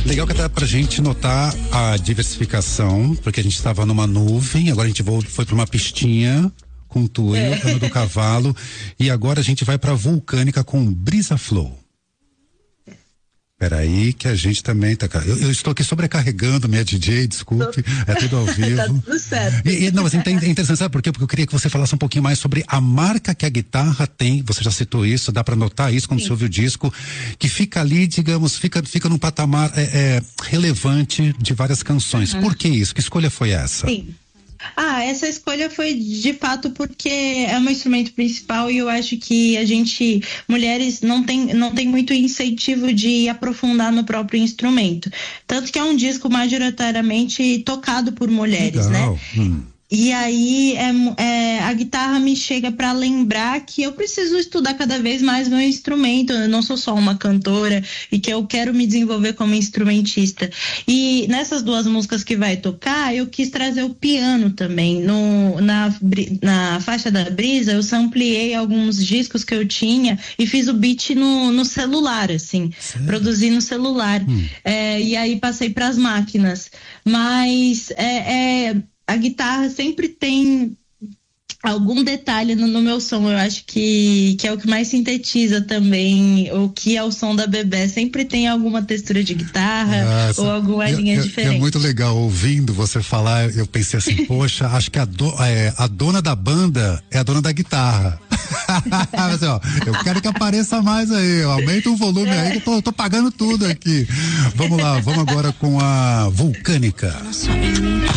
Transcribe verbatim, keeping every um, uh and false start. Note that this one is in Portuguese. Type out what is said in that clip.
Legal que dá pra gente notar a diversificação, porque a gente estava numa nuvem, agora a gente foi para uma pistinha com Tuyo, é. Ano do Cavalo, e agora a gente vai pra Vulcânica com Brisa Flow. Peraí, que a gente também tá. Eu, eu estou aqui sobrecarregando minha D J, desculpe, é tudo ao vivo. Tá tudo certo. E, e, não, assim, é interessante, sabe por quê? Porque eu queria que você falasse um pouquinho mais sobre a marca que a guitarra tem. Você já citou isso, dá para notar isso quando Sim. você ouve o disco, que fica ali, digamos, fica, fica num patamar é, é, relevante de várias canções. Uhum. Por que isso? Que escolha foi essa? Sim. Ah, essa escolha foi de fato porque é o meu instrumento principal e eu acho que a gente, mulheres, não tem, não tem muito incentivo de aprofundar no próprio instrumento. Tanto que é um disco majoritariamente tocado por mulheres, Legal. né? Hum. E aí é, é, a guitarra me chega para lembrar que eu preciso estudar cada vez mais meu instrumento. Eu não sou só uma cantora e que eu quero me desenvolver como instrumentista. E nessas duas músicas que vai tocar, eu quis trazer o piano também. No, na, na faixa da Brisa, eu sampleei alguns discos que eu tinha e fiz o beat no, no celular, assim, Sério? produzi no celular. Hum. É, e aí passei para as máquinas. Mas é, é a guitarra sempre tem algum detalhe no, no meu som. Eu acho que, que é o que mais sintetiza também o que é o som da Bebê. Sempre tem alguma textura de guitarra Nossa, ou alguma linha é, diferente. É muito legal ouvindo você falar. Eu pensei assim, poxa, acho que a, do, é, a dona da banda é a dona da guitarra. Mas, ó, eu quero que apareça mais aí, aumenta o volume é. aí que eu tô, eu tô pagando tudo aqui. Vamos lá, vamos agora com a Vulcânica.